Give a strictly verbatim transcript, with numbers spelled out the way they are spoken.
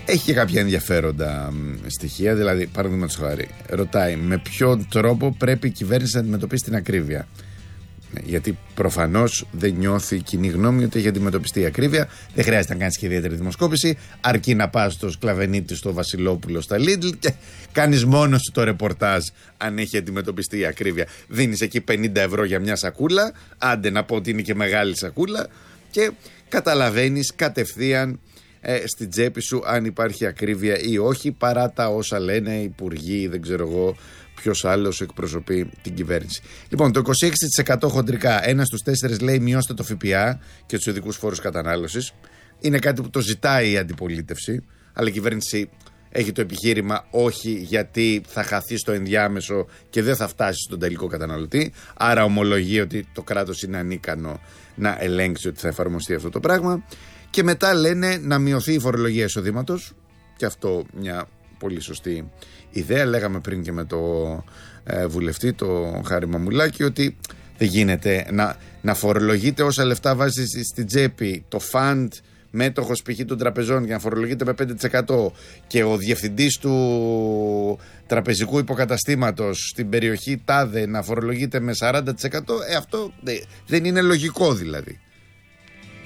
Έχει και κάποια ενδιαφέροντα στοιχεία. Δηλαδή, παραδείγματος χάρη, ρωτάει με ποιον τρόπο πρέπει η κυβέρνηση να αντιμετωπίσει την ακρίβεια. Γιατί προφανώς δεν νιώθει η κοινή γνώμη ότι έχει αντιμετωπιστεί η ακρίβεια. Δεν χρειάζεται να κάνεις και ιδιαίτερη δημοσκόπηση. Αρκεί να πας στο Σκλαβενίτη, στο Βασιλόπουλο, στα Lidl και κάνεις μόνος σου το ρεπορτάζ αν έχει αντιμετωπιστεί η ακρίβεια. Δίνεις εκεί πενήντα ευρώ για μια σακούλα. Άντε να πω ότι είναι και μεγάλη σακούλα. Και καταλαβαίνεις κατευθείαν ε, στην τσέπη σου αν υπάρχει ακρίβεια ή όχι, παρά τα όσα λένε οι υπουργοί, δεν ξέρω εγώ ποιος άλλος εκπροσωπεί την κυβέρνηση. Λοιπόν, το είκοσι έξι τοις εκατό χοντρικά, ένας στους τέσσερις λέει μειώστε το ΦΠΑ και τους ειδικούς φόρους κατανάλωσης. Είναι κάτι που το ζητάει η αντιπολίτευση, αλλά η κυβέρνηση έχει το επιχείρημα όχι, γιατί θα χαθεί στο ενδιάμεσο και δεν θα φτάσει στον τελικό καταναλωτή. Άρα ομολογεί ότι το κράτος είναι ανίκανο να ελέγξει ότι θα εφαρμοστεί αυτό το πράγμα. Και μετά λένε να μειωθεί η φορολογία εισοδήματος, και αυτό μια πολύ σωστή ιδέα. Λέγαμε πριν και με το ε, βουλευτή, το Χάρη Μαμουλάκη, ότι δεν γίνεται να, να φορολογείται όσα λεφτά βάζει στην τσέπη το φαντ μέτοχος π.χ. των τραπεζών για να φορολογείται με πέντε τοις εκατό και ο διευθυντής του τραπεζικού υποκαταστήματος στην περιοχή τάδε να φορολογείται με σαράντα τοις εκατό. Ε, αυτό δεν είναι λογικό δηλαδή.